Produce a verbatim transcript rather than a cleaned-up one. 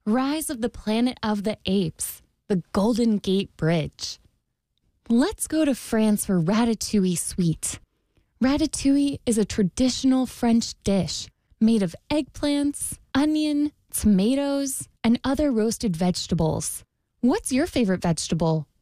Rise of the Planet of the Apes, the Golden Gate Bridge. Let's go to France for ratatouille sweet. Ratatouille is a traditional French dish made of eggplants, onion, tomatoes, and other roasted vegetables. What's your favorite vegetable?